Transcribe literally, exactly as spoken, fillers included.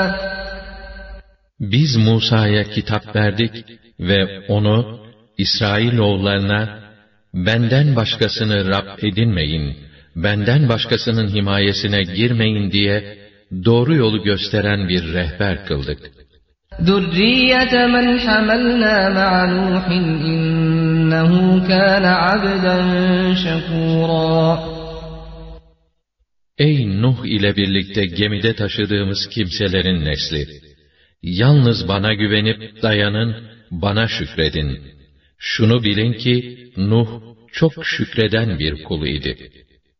Biz Musa'ya kitap verdik ve onu İsrailoğullarına benden başkasını Rab edinmeyin, benden başkasının himayesine girmeyin diye doğru yolu gösteren bir rehber kıldık. ذُرِّيَّةَ مَنْ حَمَلْنَا مَعَ نُوحٍ إِنَّهُ كَانَ عَبْدًا شَكُورًا. Ey Nuh ile birlikte gemide taşıdığımız kimselerin nesli! Yalnız bana güvenip dayanın, bana şükredin. Şunu bilin ki Nuh çok şükreden bir kul idi.